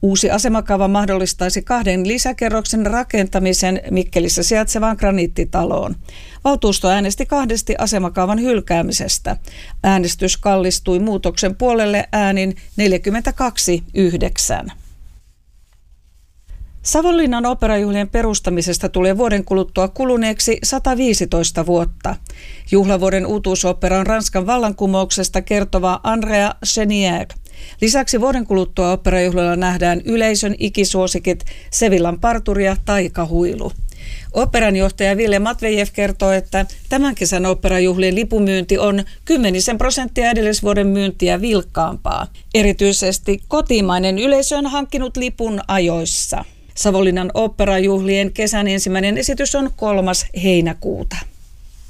Uusi asemakaava mahdollistaisi 2 lisäkerroksen rakentamisen Mikkelissä sijaitsevaan graniittitaloon. Valtuusto äänesti 2 asemakaavan hylkäämisestä. Äänestys kallistui muutoksen puolelle äänin 42-9. Savonlinnan oopperajuhlien perustamisesta tulee vuoden kuluttua kuluneeksi 115 vuotta. Juhlavuoden uutuusooppera on Ranskan vallankumouksesta kertova Andrea Chenier. Lisäksi vuoden kuluttua oopperajuhlilla nähdään yleisön ikisuosikit Sevillan parturi ja taikahuilu. Oopperan johtaja Ville Matvejev kertoo, että tämän kesän oopperajuhlien lipumyynti on 10% edellisvuoden myyntiä vilkkaampaa. Erityisesti kotimainen yleisö on hankkinut lipun ajoissa. Savonlinnan oopperajuhlien kesän ensimmäinen esitys on 3. heinäkuuta.